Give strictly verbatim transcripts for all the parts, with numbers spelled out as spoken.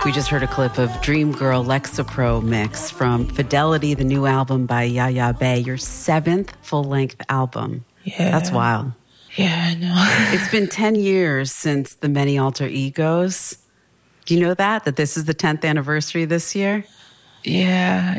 We just heard a clip of Dream Girl Lexapro mix from Fidelity, the new album by Yaya Bey, your seventh full-length album. Yeah. That's wild. Yeah, I know. It's been ten years since The Many Alter Egos. Do you know that? That this is the tenth anniversary this year? Yeah.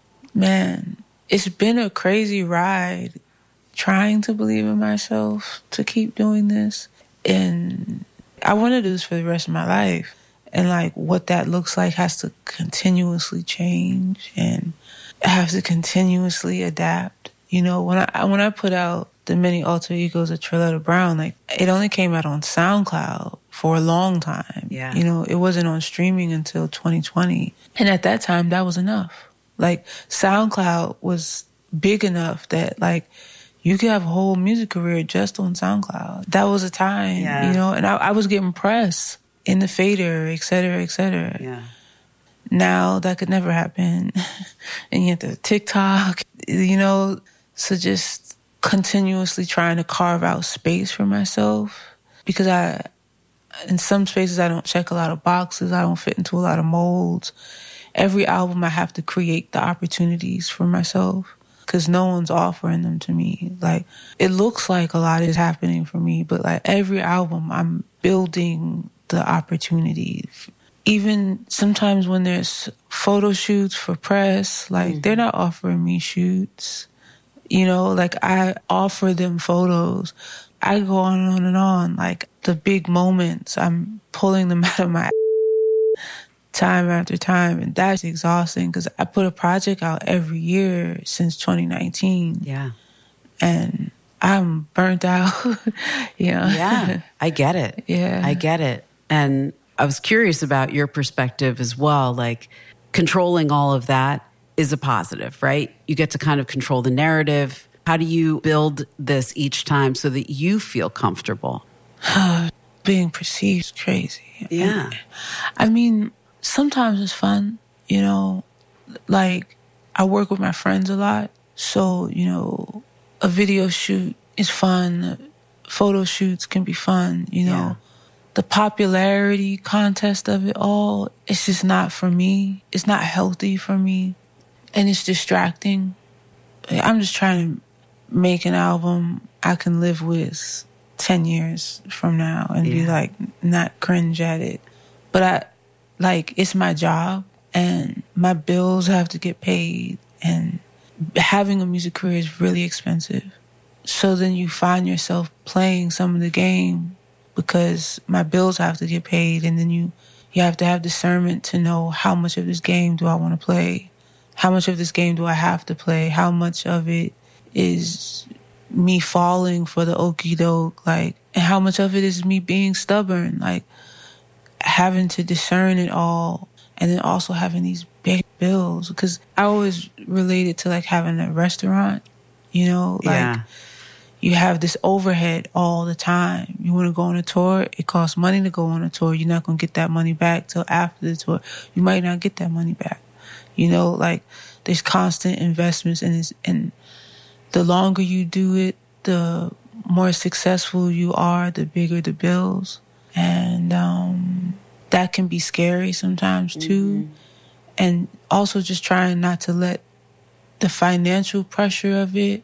Man, it's been a crazy ride trying to believe in myself to keep doing this. And I want to do this for the rest of my life. And like what that looks like has to continuously change and I have to continuously adapt. You know, when I when I put out The Many Alter Egos of Trilletta Brown, like it only came out on SoundCloud for a long time. Yeah. You know, it wasn't on streaming until twenty twenty. And at that time, that was enough. Like SoundCloud was big enough that like you could have a whole music career just on SoundCloud. That was a time, yeah. you know, and I, I was getting press in the fader, et cetera, et cetera. Yeah. Now that could never happen. And you have the TikTok, you know, so just continuously trying to carve out space for myself because I, in some spaces I don't check a lot of boxes. I don't fit into a lot of molds. Every album I have to create the opportunities for myself because no one's offering them to me. Like, it looks like a lot is happening for me, but like every album I'm building the opportunity. Even sometimes when there's photo shoots for press, like mm-hmm. they're not offering me shoots. You know, like I offer them photos. I go on and on and on. Like the big moments, I'm pulling them out of my time after time. And that's exhausting because I put a project out every year since twenty nineteen. Yeah. And I'm burnt out, you know. Yeah, I get it. Yeah. I get it. And I was curious about your perspective as well. Like, controlling all of that is a positive, right? You get to kind of control the narrative. How do you build this each time so that you feel comfortable? Being perceived is crazy. Yeah. I mean, sometimes it's fun, you know. Like, I work with my friends a lot. So, you know, a video shoot is fun. Photo shoots can be fun, you know. Yeah. The popularity contest of it all, it's just not for me. It's not healthy for me. And it's distracting. I'm just trying to make an album I can live with ten years from now and yeah. be like, not cringe at it. But I, like, it's my job and my bills have to get paid and having a music career is really expensive. So then you find yourself playing some of the game because my bills have to get paid, and then you, you have to have discernment to know how much of this game do I want to play? How much of this game do I have to play? How much of it is me falling for the okie doke? Like, and how much of it is me being stubborn? Like, having to discern it all, and then also having these big bills. Because I always relate it to like having a restaurant, you know? Like, yeah. You have this overhead all the time. You want to go on a tour, it costs money to go on a tour. You're not going to get that money back till after the tour. You might not get that money back. You know, like, there's constant investments, and it's, and the longer you do it, the more successful you are, the bigger the bills. And um, that can be scary sometimes too. Mm-hmm. And also just trying not to let the financial pressure of it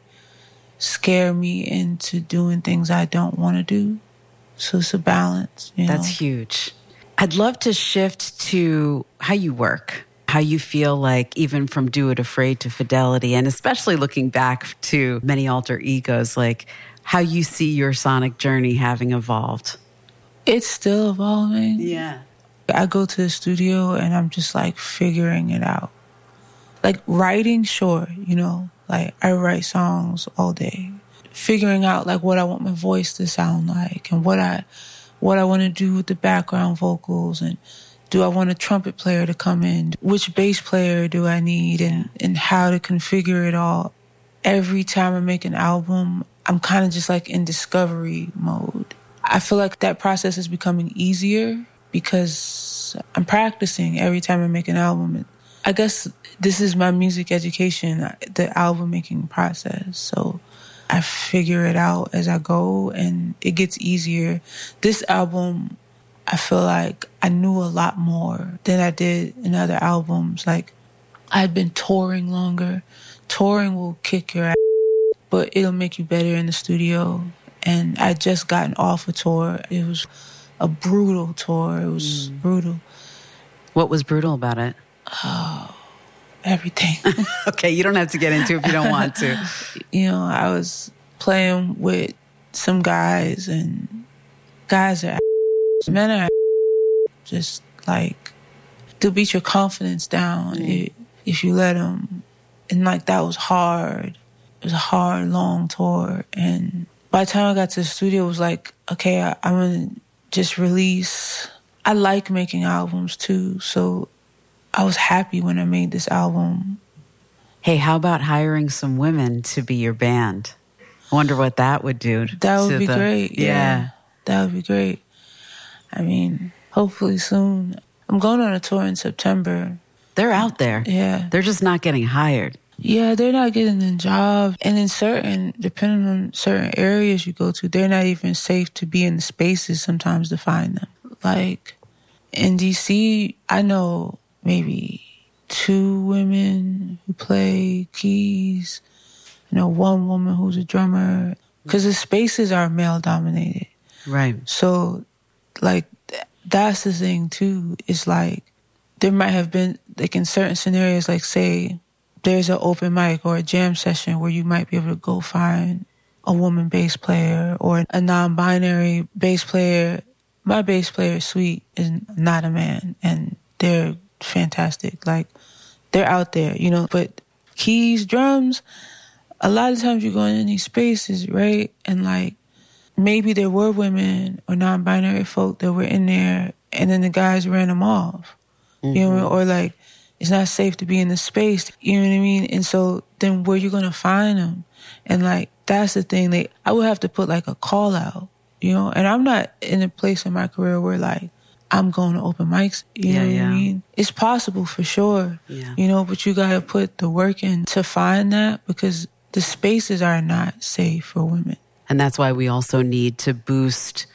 scare me into doing things I don't want to do. So it's a balance. You That's know? huge. I'd love to shift to how you work, how you feel like even from Do It Afraid to Fidelity, and especially looking back to Many Alter Egos, like how you see your sonic journey having evolved. It's still evolving. Yeah. I go to the studio and I'm just like figuring it out. Like writing, sure, you know, like I write songs all day. Figuring out like what I want my voice to sound like and what I what I want to do with the background vocals, and do I want a trumpet player to come in? Which bass player do I need, and, and how to configure it all. Every time I make an album, I'm kind of just like in discovery mode. I feel like that process is becoming easier because I'm practicing every time I make an album. I guess this is my music education, the album making process. So I figure it out as I go and it gets easier. This album, I feel like I knew a lot more than I did in other albums. Like, I'd been touring longer. Touring will kick your ass, but it'll make you better in the studio. And I'd just gotten off a tour. It was a brutal tour. It was mm. brutal. What was brutal about it? Oh, everything. Okay, you don't have to get into it if you don't want to. You know, I was playing with some guys, and guys are men are just like, they'll beat your confidence down mm. if you let them. And like, that was hard. It was a hard, long tour. And by the time I got to the studio, it was like, okay, I, I'm going to just release. I like making albums too, so I was happy when I made this album. Hey, how about hiring some women to be your band? I wonder what that would do. That would be the, great. Yeah. yeah. That would be great. I mean, hopefully soon. I'm going on a tour in September. They're out there. Yeah. They're just not getting hired. Yeah, they're not getting the job. And in certain, depending on certain areas you go to, they're not even safe to be in the spaces sometimes to find them. Like, in D C, I know maybe two women who play keys. I know one woman who's a drummer. Because the spaces are male-dominated. Right. So, like, that's the thing, too. It's like, there might have been, like, in certain scenarios, like, say, there's an open mic or a jam session where you might be able to go find a woman bass player or a non-binary bass player. My bass player, Sweet, is not a man, and they're fantastic. Like, they're out there, you know. But keys, drums, a lot of times you're going in these spaces, right? And, like, maybe there were women or non-binary folk that were in there, and then the guys ran them off. Mm-hmm. You know, or, like, it's not safe to be in the space. You know what I mean? And so then where you going to find them? And, like, that's the thing. Like, I would have to put, like, a call out. You know, and I'm not in a place in my career where, like, I'm going to open mics. You yeah, know what yeah. I mean? It's possible for sure. Yeah. You know, but you got to put the work in to find that, because the spaces are not safe for women. And that's why we also need to boost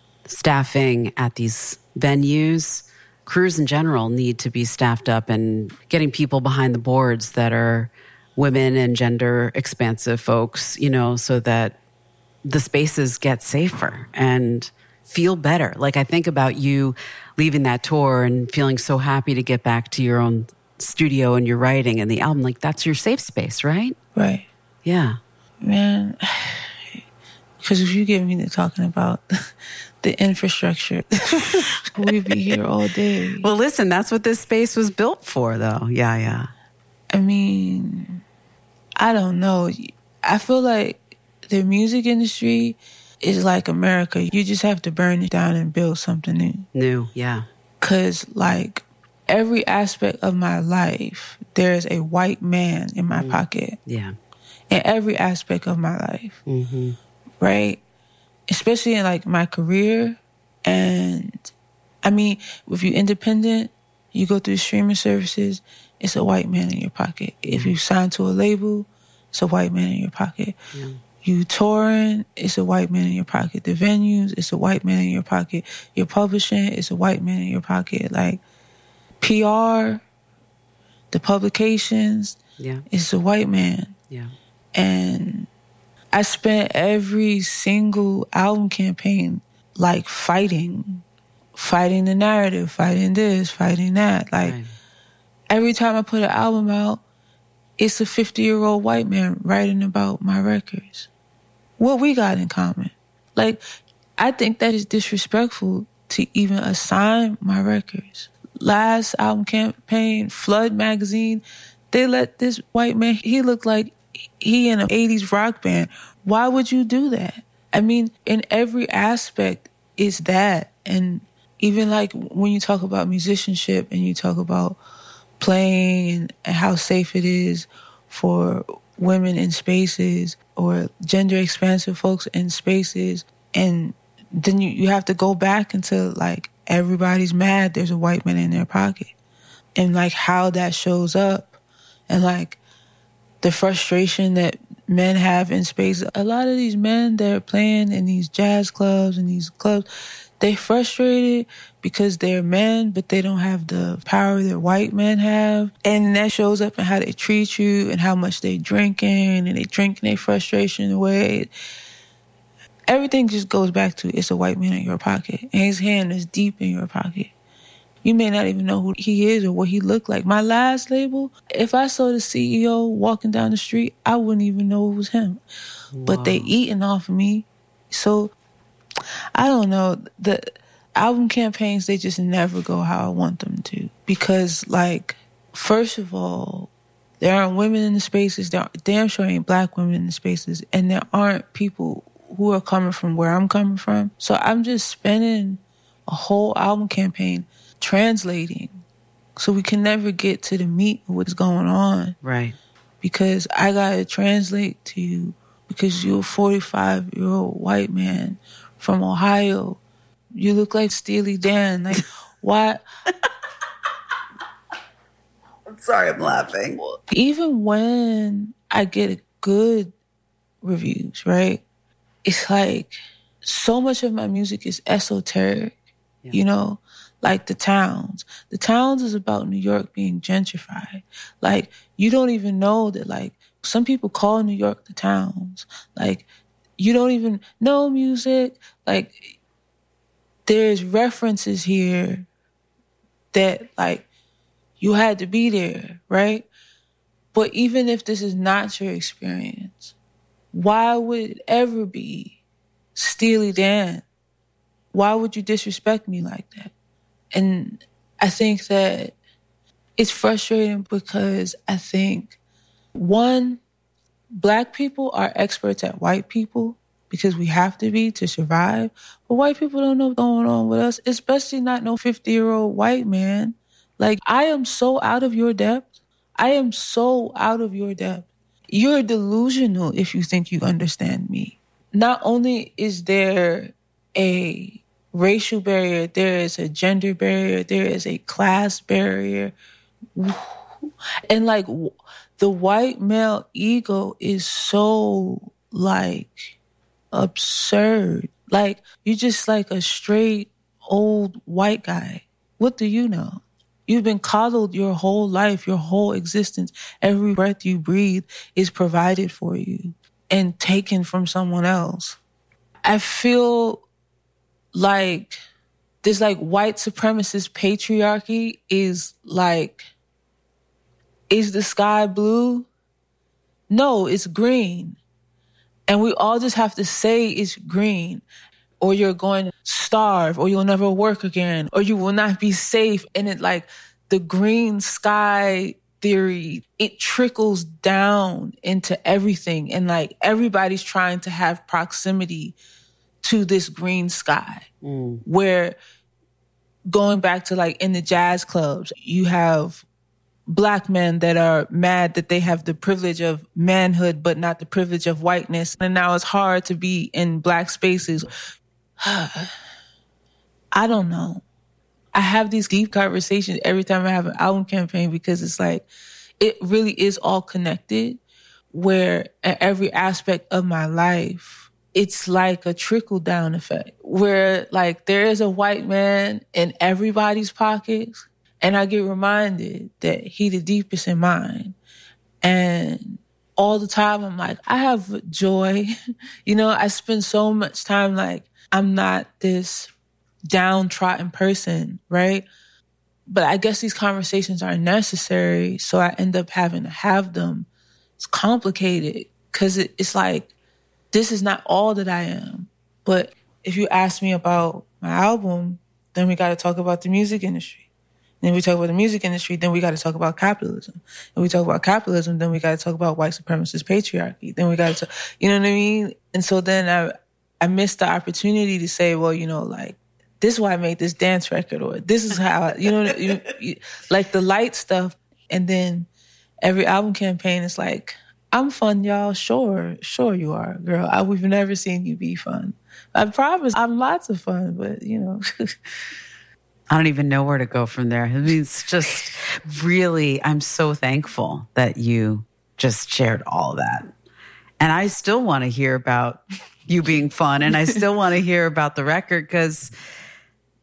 staffing at these venues. Crews in general need to be staffed up, and getting people behind the boards that are women and gender expansive folks, you know, so that the spaces get safer and feel better. Like, I think about you leaving that tour and feeling so happy to get back to your own studio and your writing and the album. Like, that's your safe space, right? Right. Yeah. Man, because if you get me to talking about the infrastructure, we'd be here all day. Well, listen, that's what this space was built for, though. Yeah, yeah. I mean, I don't know. I feel like the music industry is like America. You just have to burn it down and build something new. New, yeah. Because, like, every aspect of my life, there's a white man in my mm. pocket. Yeah. In every aspect of my life. Mm-hmm. Right? Especially in, like, my career. And, I mean, if you're independent, you go through streaming services, it's a white man in your pocket. Mm. If you sign to a label, it's a white man in your pocket. Yeah. You touring, it's a white man in your pocket. The venues, it's a white man in your pocket. Your publishing, it's a white man in your pocket. Like, P R, the publications, yeah, it's a white man. Yeah. And I spent every single album campaign, like, fighting. Fighting the narrative, fighting this, fighting that. Like, right. Every time I put an album out, it's a fifty-year-old white man writing about my records. What we got in common? Like, I think that is disrespectful to even assign my records. Last album campaign, Flood magazine, they let this white man, he looked like he in an eighties rock band. Why would you do that? I mean, in every aspect, it's that. And even, like, when you talk about musicianship and you talk about playing and, and how safe it is for women in spaces or gender expansive folks in spaces, and then you, you have to go back into, like, everybody's mad there's a white man in their pocket, and, like, how that shows up, and, like, the frustration that men have in space. A lot of these men that are playing in these jazz clubs and these clubs, They frustrated because they're men, but they don't have the power that white men have. And that shows up in how they treat you and how much they drinking, and they drinking their frustration away. Everything just goes back to it's a white man in your pocket, and his hand is deep in your pocket. You may not even know who he is or what he looked like. My last label, if I saw the C E O walking down the street, I wouldn't even know it was him. Wow. But they eating off of me. So, I don't know. The album campaigns, they just never go how I want them to. Because, like, first of all, there aren't women in the spaces. There damn sure ain't black women in the spaces. And there aren't people who are coming from where I'm coming from. So I'm just spending a whole album campaign translating, so we can never get to the meat of what's going on. Right. Because I gotta translate to you because you're a forty-five-year-old white man from Ohio. You look like Steely Dan. Like, why? I'm sorry, I'm laughing. Even when I get good reviews, right? It's like so much of my music is esoteric, yeah. You know? Like The Towns. The Towns is about New York being gentrified. Like, you don't even know that, like, some people call New York the Towns. Like, you don't even know music. Like, there's references here that, like, you had to be there, right? But even if this is not your experience, why would it ever be Steely Dan? Why would you disrespect me like that? And I think that it's frustrating because I think, one, black people are experts at white people because we have to be to survive. But white people don't know what's going on with us, especially not no fifty-year-old white man. Like, I am so out of your depth. I am so out of your depth. You're delusional if you think you understand me. Not only is there a racial barrier, there is a gender barrier, there is a class barrier. And like the white male ego is so like absurd. Like, you're just like a straight old white guy. What do you know? You've been coddled your whole life, your whole existence. Every breath you breathe is provided for you and taken from someone else. I feel like this like white supremacist patriarchy is like, is the sky blue? No, it's green. And we all just have to say it's green, or you're going to starve, or you'll never work again, or you will not be safe. And it like the green sky theory, it trickles down into everything. And like everybody's trying to have proximity to this green sky, mm. where going back to like in the jazz clubs, you have black men that are mad that they have the privilege of manhood, but not the privilege of whiteness. And now it's hard to be in black spaces. I don't know. I have these deep conversations every time I have an album campaign because it's like, it really is all connected, where at every aspect of my life, it's like a trickle-down effect where, like, there is a white man in everybody's pockets, and I get reminded that he the deepest in mine. And all the time, I'm like, I have joy. You know, I spend so much time, like, I'm not this downtrodden person, right? But I guess these conversations are necessary, so I end up having to have them. It's complicated because it, it's like, this is not all that I am. But if you ask me about my album, then we got to talk about the music industry. Then we talk about the music industry, then we got to talk about capitalism. And we talk about capitalism, then we got to talk about white supremacist patriarchy. Then we got to, you know what I mean? And so then I, I missed the opportunity to say, well, you know, like, this is why I made this dance record, or this is how, I, you know, you, you, like the light stuff. And then every album campaign is like, I'm fun, y'all. Sure, sure you are, girl. I, we've never seen you be fun. I promise I'm lots of fun, but, you know. I don't even know where to go from there. I mean, it's just really, I'm so thankful that you just shared all that. And I still want to hear about you being fun, and I still want to hear about the record, because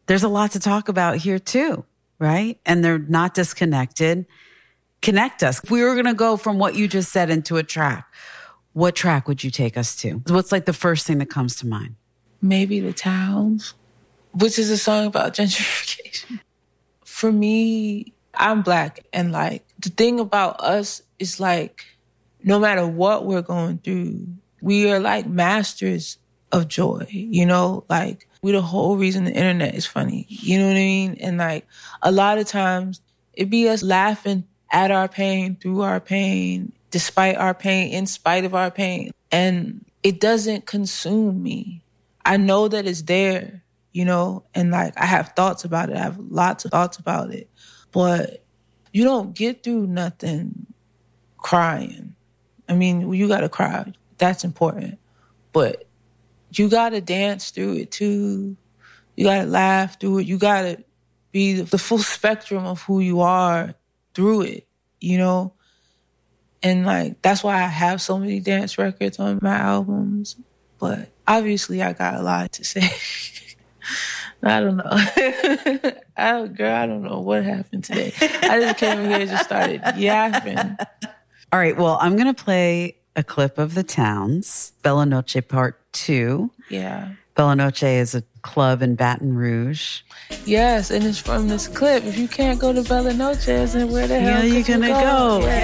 there's a lot to talk about here too, right? And they're not disconnected. Connect us. If we were going to go from what you just said into a track, what track would you take us to? What's like the first thing that comes to mind? Maybe The Towns, which is a song about gentrification. For me, I'm Black, and like the thing about us is like, no matter what we're going through, we are like masters of joy, you know? Like, we're the whole reason the internet is funny, you know what I mean? And like, a lot of times, it be us laughing at our pain, through our pain, despite our pain, in spite of our pain. And it doesn't consume me. I know that it's there, you know? And like, I have thoughts about it. I have lots of thoughts about it. But you don't get through nothing crying. I mean, you got to cry. That's important. But you got to dance through it too. You got to laugh through it. You got to be the full spectrum of who you are through it, you know? And like, that's why I have so many dance records on my albums. But obviously I got a lot to say. I don't know. I, girl, I don't know what happened today. I just came in here and just started yapping. All right, well, I'm going to play a clip of The Towns, Bella Noche Part two. Yeah. Bella Noche is a club in Baton Rouge. Yes, and it's from this clip. If you can't go to Bella Noche, then where the hell are you going to go? go? Yeah.